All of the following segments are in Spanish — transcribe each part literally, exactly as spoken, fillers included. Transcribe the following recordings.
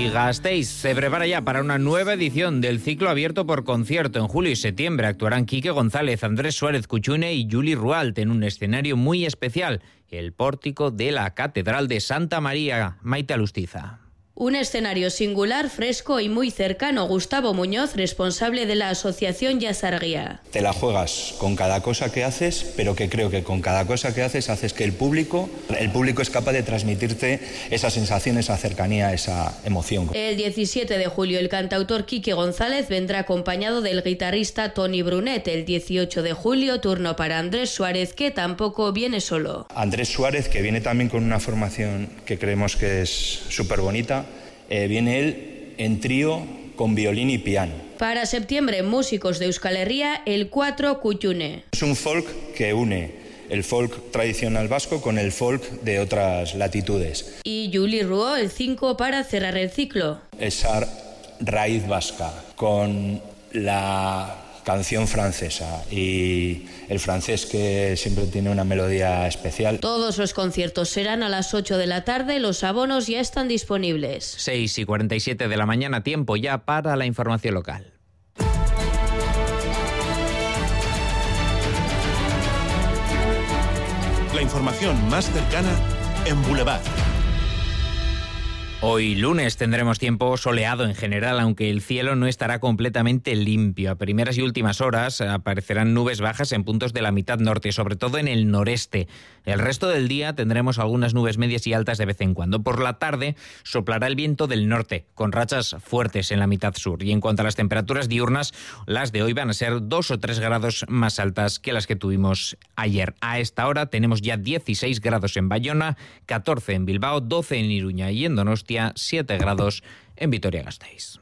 Y Gasteiz se prepara ya para una nueva edición del ciclo abierto por concierto. En julio y septiembre actuarán Quique González, Andrés Suárez Cuchune y Juli Rualt en un escenario muy especial, el pórtico de la Catedral de Santa María. Maite Alustiza. Un escenario singular, fresco y muy cercano. Gustavo Muñoz, responsable de la asociación Yasarguía. Te la juegas con cada cosa que haces, pero que creo que con cada cosa que haces haces que el público, el público es capaz de transmitirte esa sensación, esa cercanía, esa emoción. El diecisiete de julio el cantautor Quique González vendrá acompañado del guitarrista Toni Brunet. El dieciocho de julio turno para Andrés Suárez, que tampoco viene solo. Andrés Suárez, que viene también con una formación que creemos que es súper bonita. Eh, viene él en trío con violín y piano. Para septiembre, músicos de Euskal Herria, el cuatro Cuchune. Es un folk que une el folk tradicional vasco con el folk de otras latitudes. Y Juli Ruó, el cinco, para cerrar el ciclo. Esa raíz vasca con la canción francesa y el francés, que siempre tiene una melodía especial. Todos los conciertos serán a las ocho de la tarde, los abonos ya están disponibles. seis y cuarenta y siete de la mañana, tiempo ya para la información local. La información más cercana en Boulevard. Hoy lunes tendremos tiempo soleado en general, aunque el cielo no estará completamente limpio. A primeras y últimas horas aparecerán nubes bajas en puntos de la mitad norte, sobre todo en el noreste. El resto del día tendremos algunas nubes medias y altas de vez en cuando. Por la tarde soplará el viento del norte, con rachas fuertes en la mitad sur. Y en cuanto a las temperaturas diurnas, las de hoy van a ser dos o tres grados más altas que las que tuvimos ayer. A esta hora tenemos ya dieciséis grados en Bayona, catorce en Bilbao, doce en Iruña y en Donostia, siete grados en Vitoria-Gasteiz.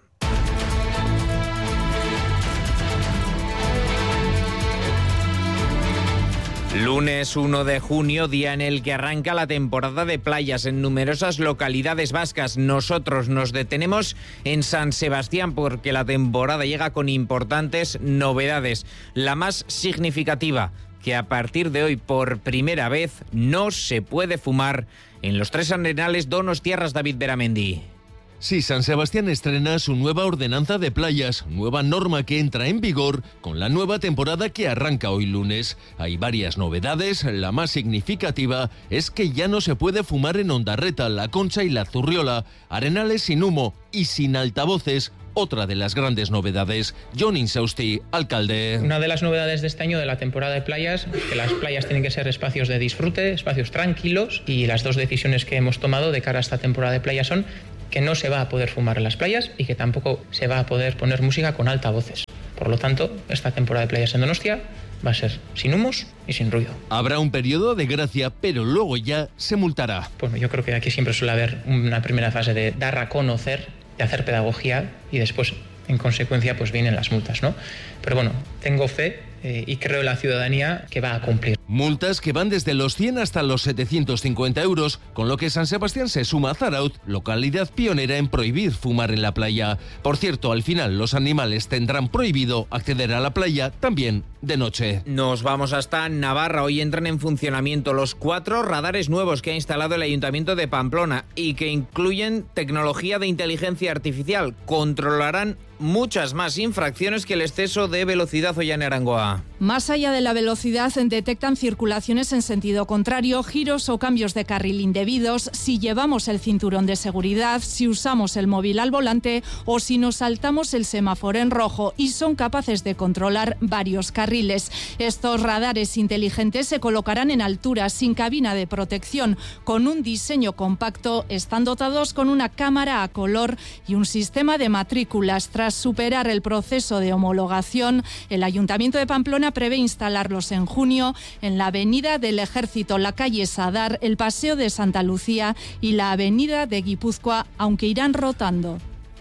Lunes uno de junio, día en el que arranca la temporada de playas en numerosas localidades vascas. Nosotros nos detenemos en San Sebastián porque la temporada llega con importantes novedades. La más significativa, que a partir de hoy por primera vez no se puede fumar en los tres arenales donostiarras. David Beramendi. Sí, San Sebastián estrena su nueva ordenanza de playas, nueva norma que entra en vigor con la nueva temporada que arranca hoy lunes. Hay varias novedades, la más significativa es que ya no se puede fumar en Ondarreta, La Concha y La Zurriola, arenales sin humo y sin altavoces. Otra de las grandes novedades. Jon Insausti, alcalde. Una de las novedades de este año de la temporada de playas es que las playas tienen que ser espacios de disfrute, espacios tranquilos, y las dos decisiones que hemos tomado de cara a esta temporada de playas son que no se va a poder fumar en las playas y que tampoco se va a poder poner música con altavoces. Por lo tanto, esta temporada de playas en Donostia va a ser sin humos y sin ruido. Habrá un periodo de gracia, pero luego ya se multará. Bueno, yo creo que aquí siempre suele haber una primera fase de dar a conocer, de hacer pedagogía, y después, en consecuencia, pues vienen las multas, ¿no? Pero bueno, tengo fe eh, y creo en la ciudadanía que va a cumplir. Multas que van desde los cien hasta los setecientos cincuenta euros, con lo que San Sebastián se suma a Zarautz, localidad pionera en prohibir fumar en la playa. Por cierto, al final los animales tendrán prohibido acceder a la playa también de noche. Nos vamos hasta Navarra. Hoy entran en funcionamiento los cuatro radares nuevos que ha instalado el Ayuntamiento de Pamplona y que incluyen tecnología de inteligencia artificial. Controlarán muchas más infracciones que el exceso de velocidad. Ollane Arangoa. Más allá de la velocidad, detectan circulaciones en sentido contrario, giros o cambios de carril indebidos, si llevamos el cinturón de seguridad, si usamos el móvil al volante o si nos saltamos el semáforo en rojo, y son capaces de controlar varios carriles. Estos radares inteligentes se colocarán en alturas sin cabina de protección, con un diseño compacto, están dotados con una cámara a color y un sistema de matrículas. Tras superar el proceso de homologación, el Ayuntamiento de Pamplona prevé instalarlos en junio en la Avenida del Ejército, la calle Sadar, el Paseo de Santa Lucía y la Avenida de Guipúzcoa, aunque irán rotando.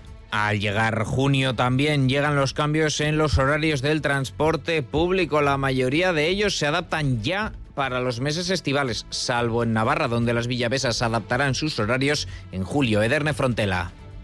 Al llegar junio también llegan los cambios en los horarios del transporte público. La mayoría de ellos se adaptan ya para los meses estivales, salvo en Navarra, donde las villavesas adaptarán sus horarios en julio. Ederne Frontela.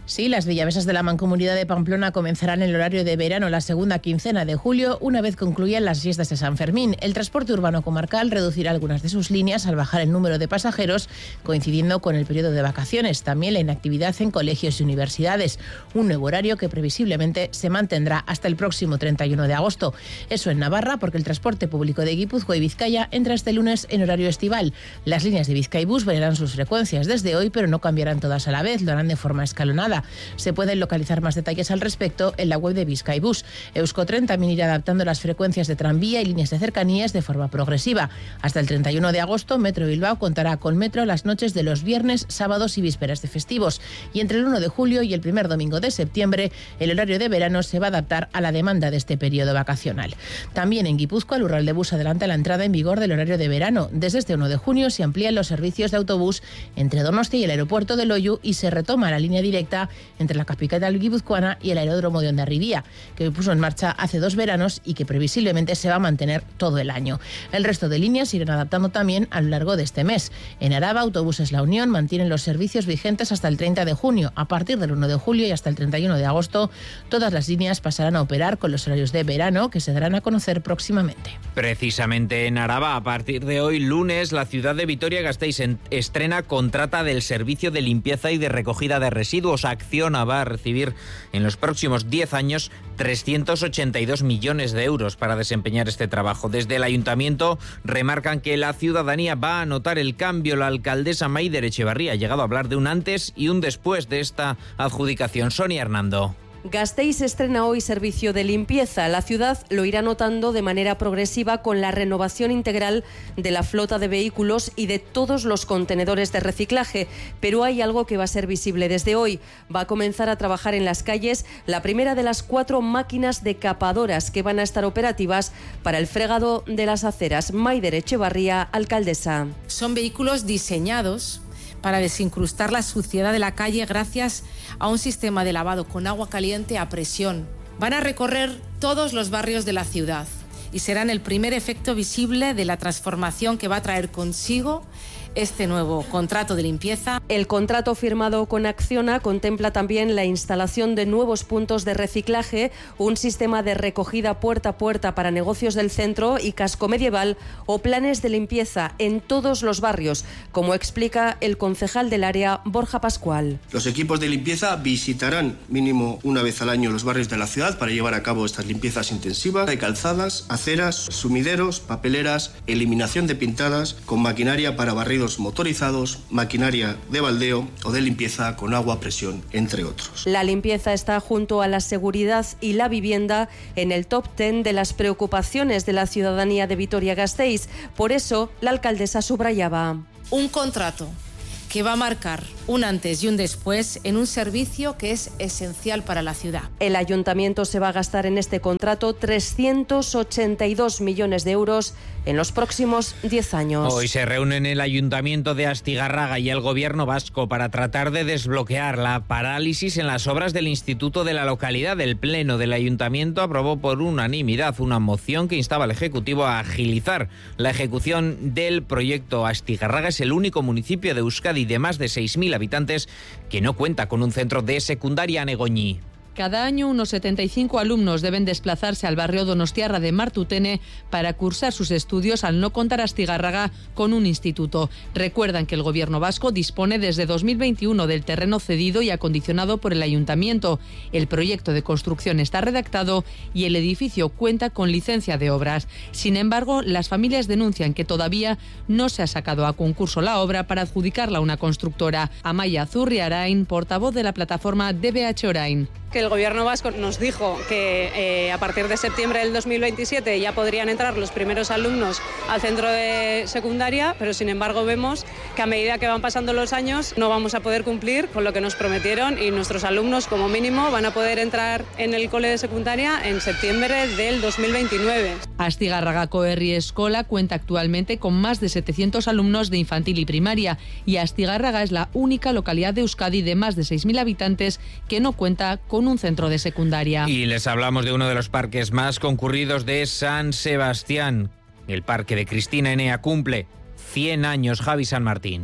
Sí, las villavesas de la Mancomunidad de Pamplona comenzarán el horario de verano la segunda quincena de julio, una vez concluyan las fiestas de San Fermín. El transporte urbano comarcal reducirá algunas de sus líneas al bajar el número de pasajeros, coincidiendo con el periodo de vacaciones. También la inactividad en colegios y universidades. Un nuevo horario que previsiblemente se mantendrá hasta el próximo treinta y uno de agosto. Eso en Navarra, porque el transporte público de Guipúzcoa y Vizcaya entra este lunes en horario estival. Las líneas de Bizkaibus variarán sus frecuencias desde hoy, pero no cambiarán todas a la vez, lo harán de forma escalonada. Se pueden localizar más detalles al respecto en la web de Bizkaibus. Euskotren también irá adaptando las frecuencias de tranvía y líneas de cercanías de forma progresiva. Hasta el treinta y uno de agosto, Metro Bilbao contará con metro las noches de los viernes, sábados y vísperas de festivos. Y entre el uno de julio y el primer domingo de septiembre, el horario de verano se va a adaptar a la demanda de este periodo vacacional. También en Guipúzcoa, el Urralde Bus adelanta la entrada en vigor del horario de verano. Desde este uno de junio se amplían los servicios de autobús entre Donostia y el aeropuerto de Loiu y se retoma la línea directa entre la capital guipuzcoana y el aeródromo de Hondarribia, que puso en marcha hace dos veranos y que previsiblemente se va a mantener todo el año. El resto de líneas se irán adaptando también a lo largo de este mes. En Araba, Autobuses La Unión mantienen los servicios vigentes hasta el treinta de junio. A partir del uno de julio y hasta el treinta y uno de agosto, todas las líneas pasarán a operar con los horarios de verano que se darán a conocer próximamente. Precisamente en Araba, a partir de hoy lunes, la ciudad de Vitoria-Gasteiz estrena contrata del servicio de limpieza y de recogida de residuos. Acciona va a recibir en los próximos diez años trescientos ochenta y dos millones de euros para desempeñar este trabajo. Desde el ayuntamiento remarcan que la ciudadanía va a notar el cambio. La alcaldesa Maider Echevarría ha llegado a hablar de un antes y un después de esta adjudicación. Sonia Hernando. Gasteiz estrena hoy servicio de limpieza. La ciudad lo irá notando de manera progresiva con la renovación integral de la flota de vehículos y de todos los contenedores de reciclaje. Pero hay algo que va a ser visible desde hoy. Va a comenzar a trabajar en las calles la primera de las cuatro máquinas decapadoras que van a estar operativas para el fregado de las aceras. Maider Echevarría, alcaldesa. Son vehículos diseñados para desincrustar la suciedad de la calle gracias a un sistema de lavado con agua caliente a presión. Van a recorrer todos los barrios de la ciudad y serán el primer efecto visible de la transformación que va a traer consigo este nuevo contrato de limpieza. El contrato firmado con Acciona contempla también la instalación de nuevos puntos de reciclaje, un sistema de recogida puerta a puerta para negocios del centro y casco medieval o planes de limpieza en todos los barrios, como explica el concejal del área, Borja Pascual. Los equipos de limpieza visitarán mínimo una vez al año los barrios de la ciudad para llevar a cabo estas limpiezas intensivas de calzadas, aceras, sumideros, papeleras, eliminación de pintadas con maquinaria para barridos motorizados, maquinaria de baldeo o de limpieza con agua a presión, entre otros. La limpieza está junto a la seguridad y la vivienda en el top ten de las preocupaciones de la ciudadanía de Vitoria-Gasteiz. Por eso, la alcaldesa subrayaba. Un contrato que va a marcar un antes y un después en un servicio que es esencial para la ciudad. El ayuntamiento se va a gastar en este contrato trescientos ochenta y dos millones de euros en los próximos diez años. Hoy se reúnen el Ayuntamiento de Astigarraga y el Gobierno vasco para tratar de desbloquear la parálisis en las obras del instituto de la localidad. El Pleno del Ayuntamiento aprobó por unanimidad una moción que instaba al Ejecutivo a agilizar la ejecución del proyecto. Astigarraga es el único municipio de Euskadi de más de seis mil habitantes que no cuenta con un centro de secundaria. Negoñi. Cada año unos setenta y cinco alumnos deben desplazarse al barrio donostiarra de Martutene para cursar sus estudios al no contar Astigarraga con un instituto. Recuerdan que el Gobierno vasco dispone desde dos mil veintiuno del terreno cedido y acondicionado por el Ayuntamiento. El proyecto de construcción está redactado y el edificio cuenta con licencia de obras. Sin embargo, las familias denuncian que todavía no se ha sacado a concurso la obra para adjudicarla a una constructora. Amaya Zurriarain, portavoz de la plataforma D B H Orain. Que el Gobierno vasco nos dijo que eh, a partir de septiembre del dos mil veintisiete ya podrían entrar los primeros alumnos al centro de secundaria, pero sin embargo vemos que a medida que van pasando los años no vamos a poder cumplir con lo que nos prometieron y nuestros alumnos como mínimo van a poder entrar en el cole de secundaria en septiembre del dos mil veintinueve. Astigarragako Herri Eskola cuenta actualmente con más de setecientos alumnos de infantil y primaria y Astigarraga es la única localidad de Euskadi de más de seis mil habitantes que no cuenta con un centro de secundaria. Y les hablamos de uno de los parques más concurridos de San Sebastián. El parque de Cristina Enea cumple cien años. Javi San Martín.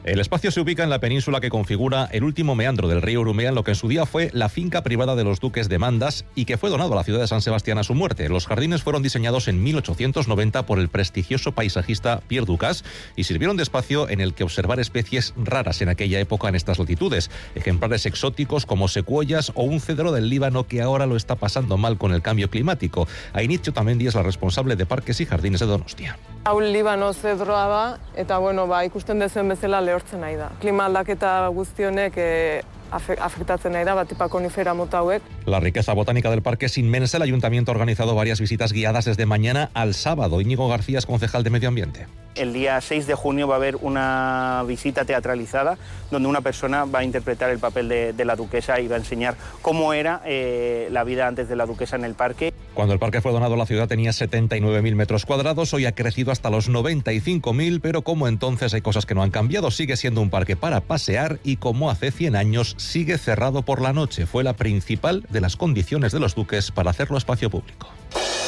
El espacio se ubica en la península que configura el último meandro del río Urumea, en lo que en su día fue la finca privada de los duques de Mandas y que fue donado a la ciudad de San Sebastián a su muerte. Los jardines fueron diseñados en mil ochocientos noventa por el prestigioso paisajista Pierre Ducas y sirvieron de espacio en el que observar especies raras en aquella época en estas latitudes, ejemplares exóticos como secuoyas o un cedro del Líbano que ahora lo está pasando mal con el cambio climático. Ainitz Otamendi es la responsable de Parques y Jardines de Donostia. Hau Libano zedroa da, eta bueno, ba, ikusten dezuen bezala lehortzen nahi da. Klima aldaketa guzti honek eh, afectatzen nahi da, batipa konifera mota hauek. La riqueza botánica del parque es inmensa. El ayuntamiento ha organizado varias visitas guiadas desde mañana al sábado. Íñigo García es concejal de Medio Ambiente. El día seis de junio va a haber una visita teatralizada donde una persona va a interpretar el papel de, de la duquesa y va a enseñar cómo era eh, la vida antes de la duquesa en el parque. Cuando el parque fue donado, la ciudad tenía setenta y nueve mil metros cuadrados. Hoy ha crecido hasta los noventa y cinco mil, pero como entonces hay cosas que no han cambiado. Sigue siendo un parque para pasear y como hace cien años sigue cerrado por la noche. Fue la principal de las condiciones de los duques para hacerlo espacio público.